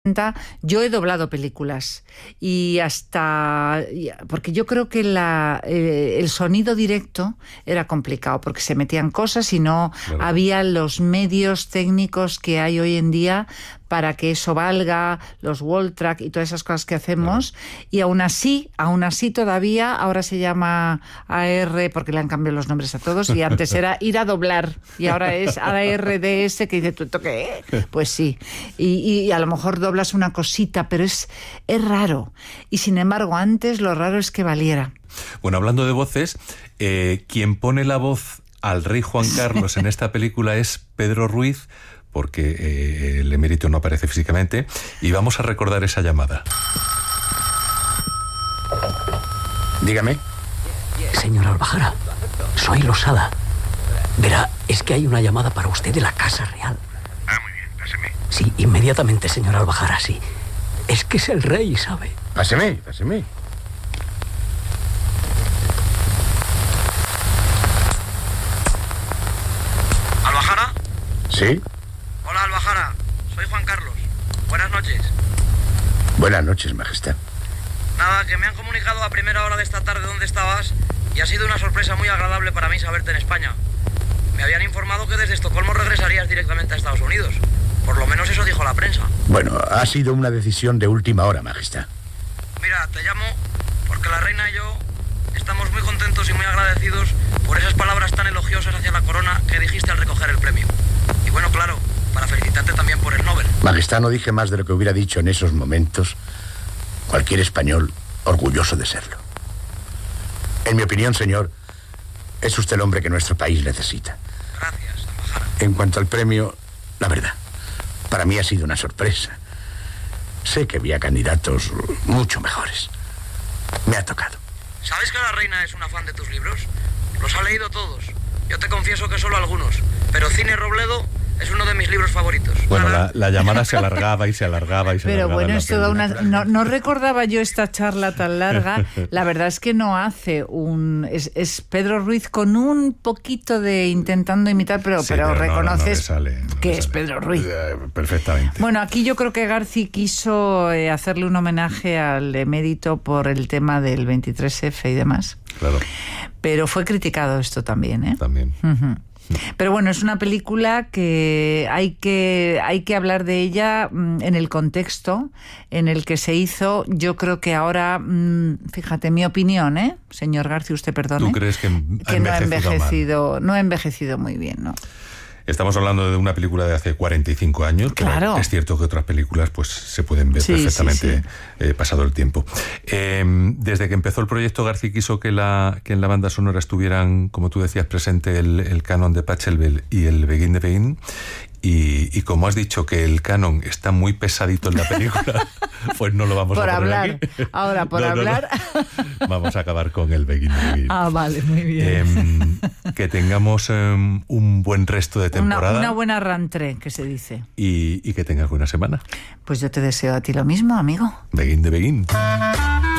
Yo he doblado películas y porque yo creo que el sonido directo era complicado porque se metían cosas y no había los medios técnicos que hay hoy en día para que eso valga, los wall track y todas esas cosas que hacemos. Y aún así todavía, ahora se llama AR porque le han cambiado los nombres a todos y antes era ir a doblar y ahora es ARDS, que dice, ¿tú qué? Pues sí. Y a lo mejor doblas una cosita, pero es raro. Y sin embargo, antes lo raro es que valiera. Bueno, hablando de voces, quien pone la voz al rey Juan Carlos en esta película es Pedro Ruiz, porque el emérito no aparece físicamente, y vamos a recordar esa llamada. Dígame. Señor Albajara, soy Losada. Verá, es que hay una llamada para usted de la Casa Real. Ah, muy bien, páseme. Sí, inmediatamente, señor Albajara, sí. Es que es el rey, ¿sabe? Páseme. ¿Albajara? ¿Sí? Hola, Albajara. Soy Juan Carlos. Buenas noches. Buenas noches, Majestad. Nada, que me han comunicado a primera hora de esta tarde dónde estabas y ha sido una sorpresa muy agradable para mí saberte en España. Me habían informado que desde Estocolmo regresarías directamente a Estados Unidos. Por lo menos eso dijo la prensa. Bueno, ha sido una decisión de última hora, Majestad. Mira, te llamo porque la reina y yo estamos muy contentos y muy agradecidos por esas palabras tan elogiosas hacia la corona que dijiste al recoger el premio. Y bueno, claro, para felicitarte también por el Nobel. Majestad, no dije más de lo que hubiera dicho en esos momentos cualquier español orgulloso de serlo. En mi opinión, señor, es usted el hombre que nuestro país necesita. Gracias, Albajara. En cuanto al premio, la verdad, para mí ha sido una sorpresa. Sé que había candidatos mucho mejores. Me ha tocado. ¿Sabes que la reina es una fan de tus libros? Los ha leído todos. Yo te confieso que solo algunos. Pero Cine Robledo es uno de mis libros favoritos. Bueno, la llamada se alargaba y se alargaba y se Pero alargaba. bueno, es toda una... No recordaba yo esta charla tan larga. La verdad es que no hace es Pedro Ruiz con un poquito de intentando imitar, pero reconoces que es Pedro Ruiz. Perfectamente. Bueno, aquí yo creo que Garci quiso hacerle un homenaje al emérito por el tema del 23F y demás. Claro. Pero fue criticado esto también, ¿eh? También. Uh-huh. Pero bueno, es una película que hay que hablar de ella en el contexto en el que se hizo. Yo creo que ahora, fíjate, mi opinión, señor García, usted perdone. ¿Tú crees que no ha envejecido muy bien, ¿no? Estamos hablando de una película de hace 45 años, pero claro. Es cierto que otras películas pues se pueden ver perfectamente pasado el tiempo. Desde que empezó el proyecto, García quiso que en la banda sonora estuvieran, como tú decías, presente el canon de Pachelbel y el Begin de Begin. Y como has dicho que el canon está muy pesadito en la película, pues no lo vamos a poner aquí. Ahora, por hablar. No. Vamos a acabar con el Begin de Begin. Ah, vale, muy bien. Que tengamos un buen resto de temporada. Una buena rentrée, que se dice. Y que tengas buena semana. Pues yo te deseo a ti lo mismo, amigo. Begin de Begin.